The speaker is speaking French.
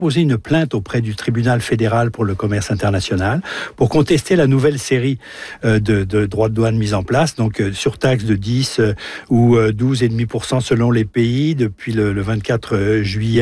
posé une plainte auprès du tribunal fédéral pour le commerce international pour contester la nouvelle série de droits de douane mise en place, donc surtaxe de 10 ou 12,5% selon les pays depuis le 24 juillet